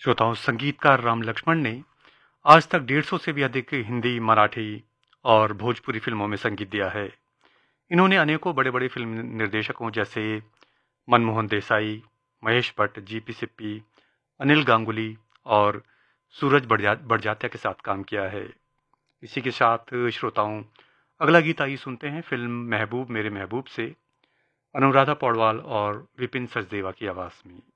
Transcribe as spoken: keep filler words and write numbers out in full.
श्रोताओं, संगीतकार राम लक्ष्मण ने आज तक डेढ़ सौ से भी अधिक हिंदी, मराठी और भोजपुरी फिल्मों में संगीत दिया है। इन्होंने अनेकों बड़े-बड़े फिल्म निर्देशकों जैसे मनमोहन देसाई, महेश भट्ट, जीपी सिप्पी, अनिल गांगुली और सूरज बड़जा बड़जात्या के साथ काम किया है। इसी के साथ श्रोताओं, अगला गीत आइए सुनते हैं फिल्म महबूब मेरे महबूब से अनुराधा पौडवाल और विपिन सचदेवा की आवाज़ में।